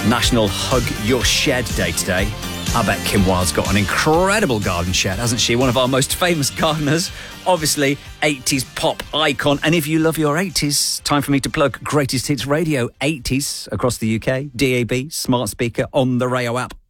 National Hug Your Shed Day today. I bet Kim Wilde's got an incredible garden shed, hasn't she? One of our most famous gardeners. Obviously, 80s pop icon. And if you love your 80s, time for me to plug Greatest Hits Radio 80s across the UK. DAB, smart speaker, on the Rayo app.